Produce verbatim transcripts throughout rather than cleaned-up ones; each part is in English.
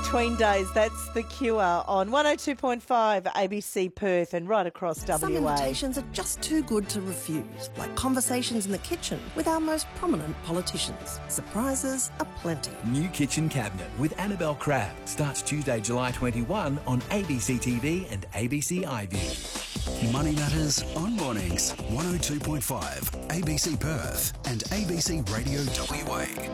between days. That's The Cure on one oh two point five A B C Perth and right across W A. Some invitations are just too good to refuse, like conversations in the kitchen with our most prominent politicians. Surprises aplenty. New Kitchen Cabinet with Annabelle Crabb starts Tuesday, July twenty-first on A B C T V and A B C iView. Money Matters on Mornings, one oh two point five A B C Perth and A B C Radio W A.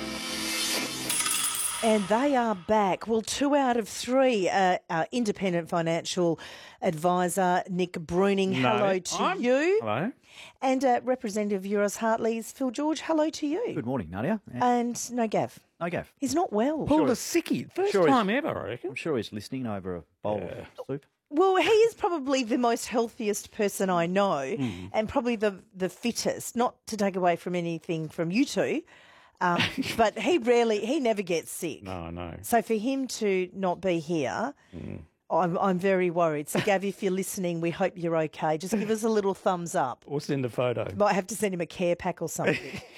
And they are back. Well, two out of three. Uh, our independent financial advisor, Nick Bruning, No, hello to I'm- you. Hello. And uh, Representative Euros Hartley's Phil George, hello to you. Good morning, Nadia. And no Gav. No, Gav. He's not well. Pulled a sickie. First Sure is. time ever, I reckon. I'm sure he's listening over a bowl of soup. Well, he is probably the most healthiest person I know and probably the, the fittest, not to take away from anything from you two, um, but he rarely, he never gets sick. No, no. So for him to not be here, I'm, I'm very worried. So, Gav, if you're listening, we hope you're okay. Just give us a little thumbs up. Or send a photo. Might have to send him a care pack or something.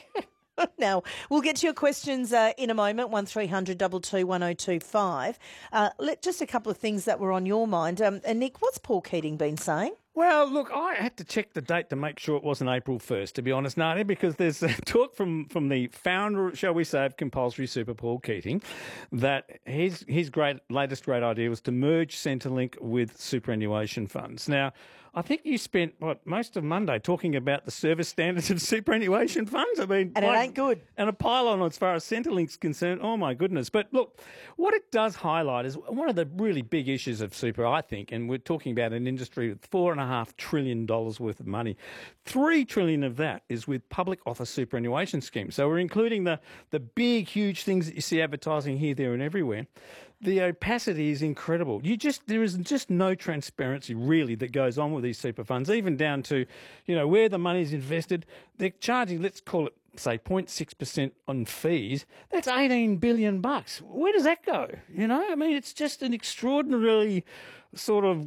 Now, we'll get to your questions uh, in a moment, one three hundred two two one oh two five. Uh, let, just a couple of things that were on your mind. Um, and Nick, what's Paul Keating been saying? Well, look, I had to check the date to make sure it wasn't April first, to be honest, Nadia, because there's uh, talk from, from the founder, shall we say, of Compulsory Super, Paul Keating, that his his great latest great idea was to merge Centrelink with superannuation funds. Now, I think you spent, what, most of Monday talking about the service standards of superannuation funds. I mean, And it like- ain't good. And a pile-on as far as Centrelink's concerned. Oh, my goodness. But look, what it does highlight is one of the really big issues of super, I think, and we're talking about an industry with four and a half trillion dollars worth of money. Three trillion of that is with public offer superannuation schemes. So we're including the, the big, huge things that you see advertising here, there and everywhere. The opacity is incredible. You just there is just no transparency really that goes on with these super funds, even down to, you know, where the money's invested. They're charging, let's call it, say, zero point six percent on fees. That's eighteen billion bucks. Where does that go? You know, I mean, it's just an extraordinarily sort of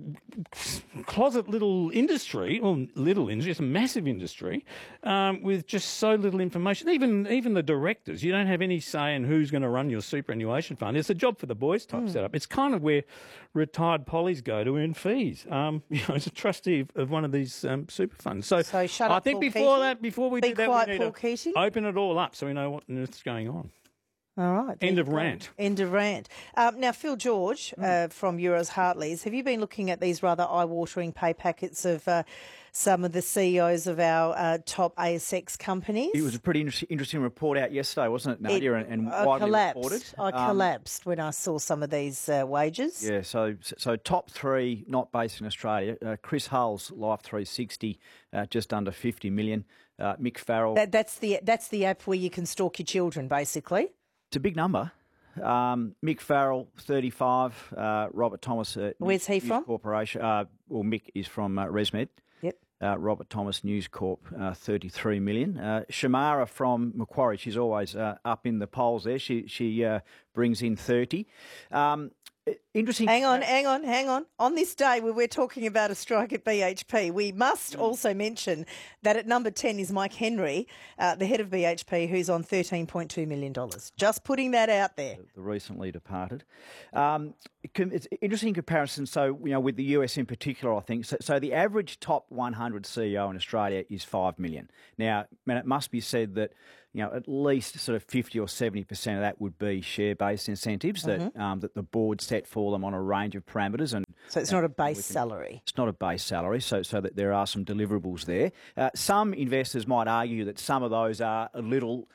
closet little industry, well, little industry, it's a massive industry, um, with just so little information. Even even the directors, you don't have any say in who's going to run your superannuation fund. It's a job for the boys type setup. It's kind of where retired pollies go to earn fees. Um, you know, as a trustee of, of one of these um, super funds. So, So shut I up, think Paul before Keating. that, before we Be do that, quiet, we need Paul to Keating. open it all up so we know what on earth's going on. All right. there End you of go. rant. End of rant. Um, now, Phil George uh, from Euros Hartley's, have you been looking at these rather eye-watering pay packets of uh, some of the C E Os of our uh, top A S X companies? It was a pretty inter- interesting report out yesterday, wasn't it, Nadia? It- and and I widely collapsed. reported. I Um, collapsed when I saw some of these uh, wages. Yeah, so so top three, not based in Australia. Uh, Chris Hull's Life three sixty, uh, just under fifty million. Uh, Mick Farrell, That, that's the that's the app where you can stalk your children, basically. it's a big number. Um, Mick Farrell, thirty-five. Uh, Robert Thomas. Uh, Where's he News from? Corporation. Uh, well, Mick is from uh, ResMed. Yep. Uh, Robert Thomas News Corp, uh, thirty-three million. Uh, Shamara from Macquarie, she's always uh, up in the polls there. She she uh, brings in thirty. Um, interesting. Hang on, hang on, hang on. On this day where we're talking about a strike at B H P, we must also mention that at number ten is Mike Henry, uh, the head of B H P, who's on thirteen point two million dollars. Just putting that out there. The recently departed. Um, it can- it's an interesting comparison. So, you know, with the U S in particular, I think. So, so the average top one hundred C E O in Australia is five million. Now, man, it must be said that, you know, at least sort of fifty or seventy percent of that would be share-based incentives that um, that the board set for them on a range of parameters. And So it's not a base salary. it's not a base salary, so so that there are some deliverables there. Uh, some investors might argue that some of those are a little.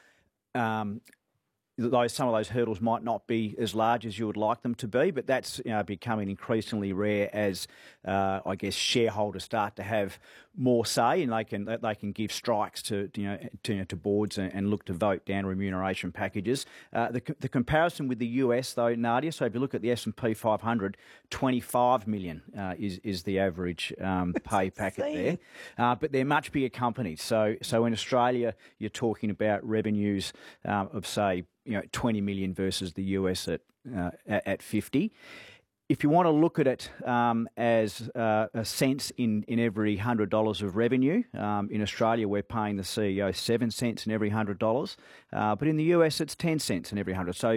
Um, those some of those hurdles might not be as large as you would like them to be, but that's, you know, becoming increasingly rare as uh, I guess shareholders start to have more say, and they can they can give strikes to you know to, you know, to boards and, and look to vote down remuneration packages. Uh, the the comparison with the U S though, Nadia. So if you look at the S and P five hundred, twenty-five million uh, is is the average um, pay packet there, uh, but they're much bigger companies. So so in Australia, you're talking about revenues um, of say, you know, twenty million versus the U S at uh, at at fifty. If you want to look at it um, as uh, a cents in, in every one hundred dollars of revenue, um, in Australia we're paying the C E O seven cents in every one hundred dollars, uh, but in the U S it's ten cents in every one hundred. So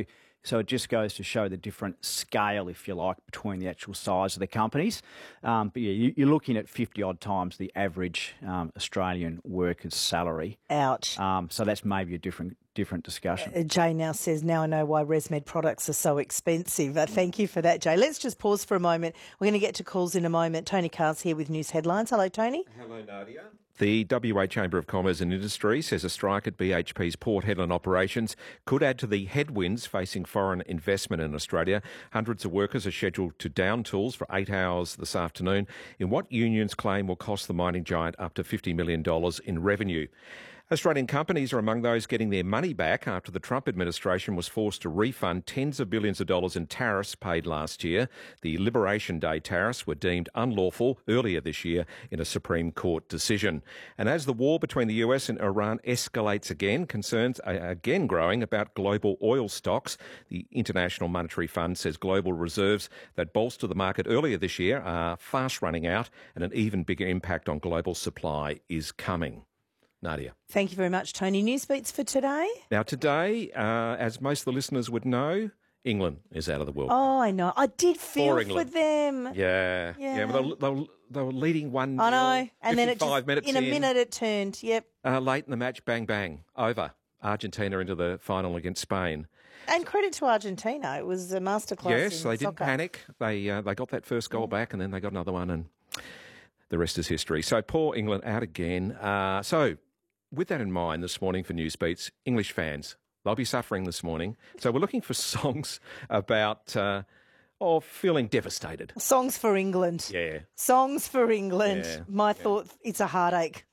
So it just goes to show the different scale, if you like, between the actual size of the companies. Um, but yeah, you, you're looking at fifty odd times the average um, Australian worker's salary. Ouch. Um, so that's maybe a different different discussion. Uh, Jay now says, now I know why ResMed products are so expensive. Uh, thank you for that, Jay. Let's just pause for a moment. We're going to get to calls in a moment. Tony Carr's here with news headlines. Hello, Tony. Hello, Nadia. The W A Chamber of Commerce and Industry says a strike at B H P's Port Hedland operations could add to the headwinds facing foreign investment in Australia. Hundreds of workers are scheduled to down tools for eight hours this afternoon in what unions claim will cost the mining giant up to fifty million dollars in revenue. Australian companies are among those getting their money back after the Trump administration was forced to refund tens of billions of dollars in tariffs paid last year. The Liberation Day tariffs were deemed unlawful earlier this year in a Supreme Court decision. And as the war between the U S and Iran escalates again, concerns are again growing about global oil stocks. The International Monetary Fund says global reserves that bolster the market earlier this year are fast running out, and an even bigger impact on global supply is coming. Nadia. Thank you very much, Tony. Newsbeats for today? Now, today, uh, as most of the listeners would know, England is out of the World Cup. Oh, I know. I did feel For for, England. them. Yeah, yeah, Yeah. but they, were- they, were- they were leading one. I know. And then it just, fifty-five minutes in a minute it turned. Yep. uh, late in the match, bang bang, over. Argentina into the final against Spain. And credit to Argentina. It was a masterclass Yes, in they didn't soccer. panic. They uh, they got that first goal back, and then they got another one, and the rest is history. So poor England out again. Uh, so. With that in mind, this morning for Newsbeats, English fans, they'll be suffering this morning. So we're looking for songs about, uh, oh, feeling devastated. Songs for England. Yeah. Songs for England. Yeah, My thought, it's a heartache.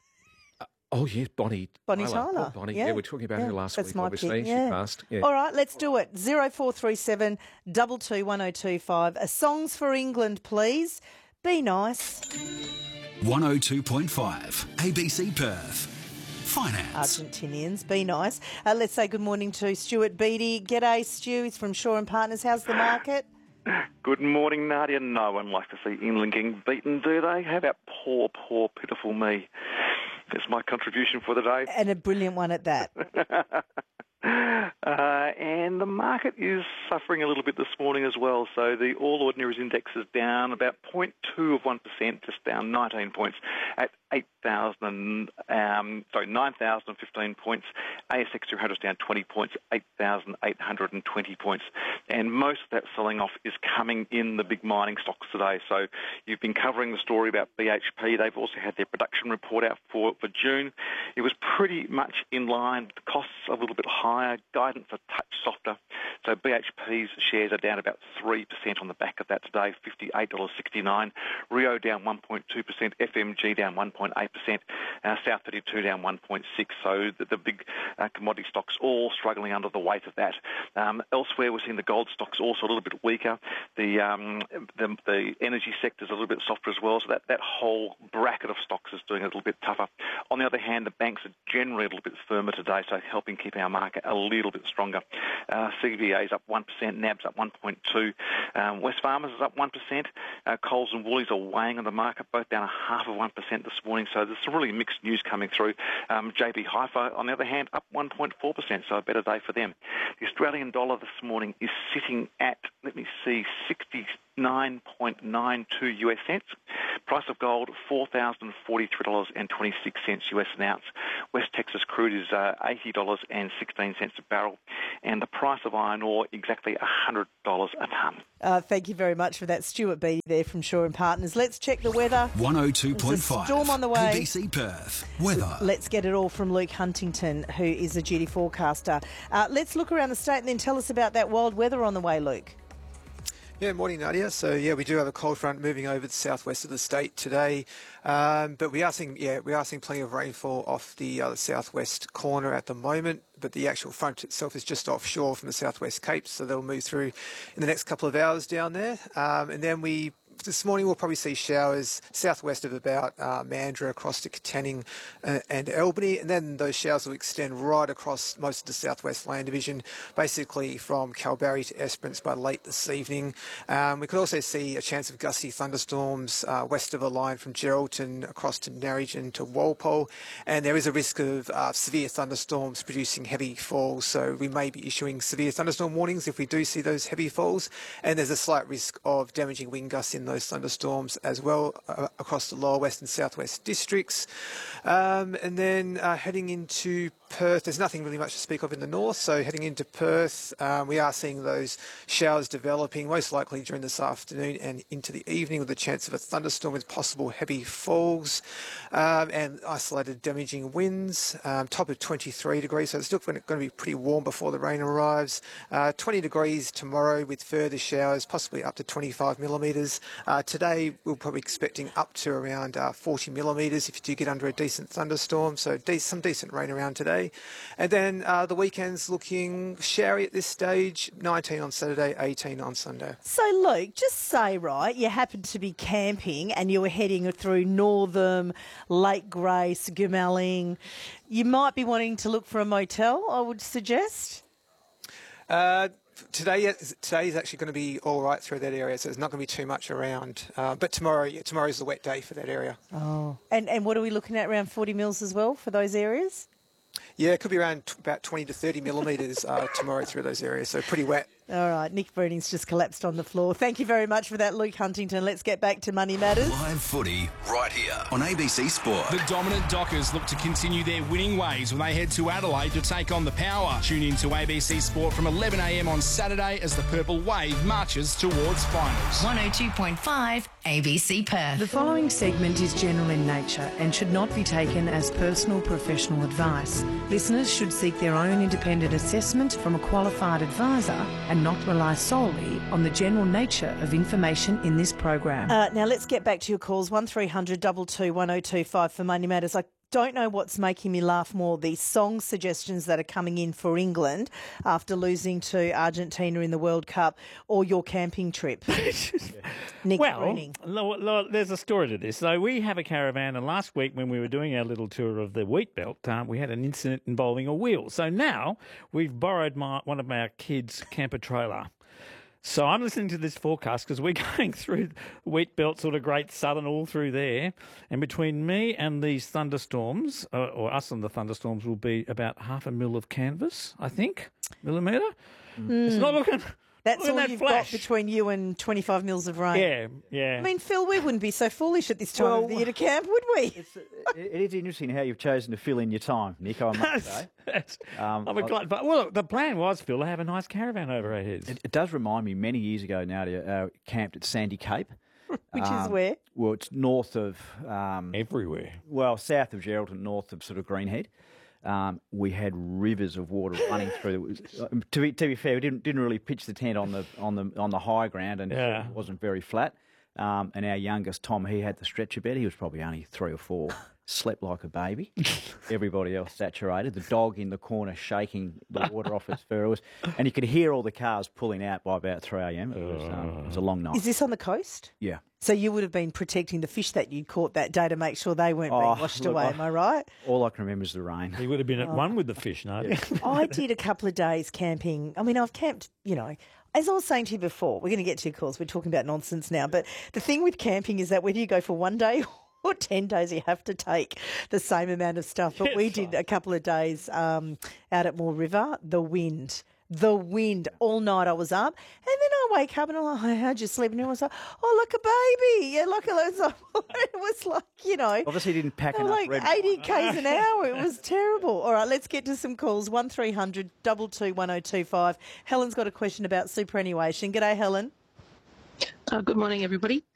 Oh, yes, Bonnie Bonnie Tyler. Tyler. Oh, Bonnie. Yeah. Yeah, we were talking about Yeah, her last that's week, my obviously. pick, She yeah. passed. Yeah. All right, let's do it. zero four three seven, two two one oh two five. A Songs for England, please. Be nice. one oh two point five A B C Perth. Finance. Argentinians, be nice. Uh, let's say good morning to Stuart Beattie. G'day, Stu. He's from Shaw and Partners. How's the market? Good morning, Nadia. No one likes to see England getting beaten, do they? How about poor, poor, pitiful me? That's my contribution for the day. And a brilliant one at that. Uh, and the market is suffering a little bit this morning as well. So the All Ordinaries Index is down about zero point two of one percent, just down nineteen points at eight thousand, um, sorry, nine thousand fifteen points. A S X two hundred is down twenty points, eight thousand eight hundred twenty points. And most of that selling off is coming in the big mining stocks today. So you've been covering the story about B H P. They've also had their production report out for, for June. It was pretty much in line. The costs a little bit higher, guidance a touch softer. So B H P's shares are down about three percent on the back of that today, fifty-eight dollars sixty-nine. Rio down one point two percent, F M G down one point eight percent, uh, South thirty-two down one point six percent. So the, the big uh, commodity stocks all struggling under the weight of that. Um, elsewhere, we're seeing the gold stocks also a little bit weaker. The, um, the the energy sector is a little bit softer as well. So that, that whole bracket of stocks is doing a little bit tougher. On the other hand, the banks are generally a little bit firmer today, so helping keep our market a little bit stronger. Uh, C B A is up one percent, N A B's up one point two percent, um, Wesfarmers is up one percent, uh, Coles and Woolies are weighing on the market, both down a half of one percent this morning, so there's some really mixed news coming through. Um, J B Hi-Fi, on the other hand, up one point four percent, so a better day for them. The Australian dollar this morning is sitting at, let me see, sixty-nine point nine two U S cents. Price of gold, four thousand forty-three dollars and twenty-six cents U S an ounce. West Texas crude is uh, eighty dollars and sixteen cents a barrel. And the price of iron ore, exactly one hundred dollars a tonne. Uh, thank you very much for that, Stuart Beattie there from Shaw and Partners. Let's check the weather. one oh two point five There's a storm on the way. A B C Perth. Weather. Let's get it all from Luke Huntington, who is a duty forecaster. Uh, let's look around the state and then tell us about that wild weather on the way, Luke. Yeah, morning, Nadia. So, yeah, we do have a cold front moving over the southwest of the state today, um, but we are seeing, yeah, we are seeing plenty of rainfall off the uh, southwest corner at the moment. But the actual front itself is just offshore from the southwest Cape, so they'll move through in the next couple of hours down there, um, and then we this morning we'll probably see showers southwest of about uh, Mandurah across to Katanning uh, and Albany, and then those showers will extend right across most of the southwest land division, basically from Kalbarri to Esperance by late this evening. Um, we could also see a chance of gusty thunderstorms uh, west of a line from Geraldton across to Narrogin to Walpole, and there is a risk of uh, severe thunderstorms producing heavy falls, so we may be issuing severe thunderstorm warnings if we do see those heavy falls, and there's a slight risk of damaging wind gusts in those thunderstorms as well uh, across the lower west and southwest districts. Um, and then uh, heading into Perth, there's nothing really much to speak of in the north, so heading into Perth, um, we are seeing those showers developing, most likely during this afternoon and into the evening, with a chance of a thunderstorm with possible heavy falls um, and isolated damaging winds. Um, top of twenty-three degrees, so it's still going to be pretty warm before the rain arrives. Uh, twenty degrees tomorrow with further showers, possibly up to twenty-five millimetres. Uh, today, we're probably expecting up to around uh, forty millimetres if you do get under a decent thunderstorm, so de- some decent rain around today. And then uh, the weekend's looking showery at this stage, nineteen on Saturday, eighteen on Sunday. So, Luke, just say, right, you happened to be camping and you were heading through Northam, Lake Grace, Goomalling. You might be wanting to look for a motel, I would suggest. Uh, today, today is actually going to be all right through that area, so there's not going to be too much around. Uh, but tomorrow, yeah, tomorrow's the wet day for that area. Oh. And, and what are we looking at, around forty mils as well for those areas? Yeah, it could be around t- about twenty to thirty millimetres uh, tomorrow through those areas, so pretty wet. All right, Nick Bruning's just collapsed on the floor. Thank you very much for that, Luke Huntington. Let's get back to Money Matters. Live footy right here on A B C Sport. The dominant Dockers look to continue their winning ways when they head to Adelaide to take on the Power. Tune in to A B C Sport from eleven a m on Saturday as the Purple Wave marches towards finals. one oh two point five A B C Perth. The following segment is general in nature and should not be taken as personal professional advice. Listeners should seek their own independent assessment from a qualified advisor and not rely solely on the general nature of information in this program. Uh, now, let's get back to your calls. one three hundred two two one oh two five for Money Matters. I don't know what's making me laugh more, the song suggestions that are coming in for England after losing to Argentina in the World Cup, or your camping trip. Nick well, Bruning. lo- lo- there's a story to this. So we have a caravan, and last week when we were doing our little tour of the wheat belt, um, we had an incident involving a wheel. So now we've borrowed my, one of our kids' camper trailer. So I'm listening to this forecast because we're going through the wheat belt, sort of Great Southern, all through there. And between me and these thunderstorms, uh, or us and the thunderstorms, will be about half a mil of canvas, I think, millimetre. Mm. It's not looking... That's Look all that you've flash. got between you and twenty-five mils of rain. Yeah, yeah. I mean, Phil, we wouldn't be so foolish at this time Well, of the year to camp, would we? It's, it is interesting how you've chosen to fill in your time, Nick, I must say. Um, I'm a glad, but well, the plan was, Phil, to have a nice caravan over our heads. It, it does remind me, many years ago, Nadia, uh, camped at Sandy Cape. Which um, is where? Well, it's north of... Um, Everywhere. Well, south of Geraldton, north of sort of Greenhead. Um, we had rivers of water running through. It was, uh, to be to be fair, we didn't didn't really pitch the tent on the on the on the high ground, and yeah. it wasn't very flat. Um, and our youngest Tom, he had the stretcher bed. He was probably only three or four. Slept like a baby. Everybody else saturated. The dog in the corner shaking the water off its fur. It was, and you could hear all the cars pulling out by about three a m. It was, um, it was a long night. Is this on the coast? Yeah. So you would have been protecting the fish that you caught that day to make sure they weren't Oh, being washed look, away, I- am I right? All I can remember is the rain. He would have been at Oh. one with the fish, no? I did a couple of days camping. I mean, I've camped, you know, as I was saying to you before, we're going to get to your calls. We're talking about nonsense now. But the thing with camping is that whether you go for one day or ten days, you have to take the same amount of stuff. But we did a couple of days um, out at Moore River. The wind, the wind, all night I was up. And then I wake up and I'm like, how'd you sleep? And I was like, oh, look, a baby. Yeah, look, it was like, you know. Obviously didn't pack They were enough like red. eighty kays an hour. It was terrible. All right, let's get to some calls. one three hundred two two one oh two five. Helen's got a question about superannuation. G'day, Helen. Uh, good morning, everybody.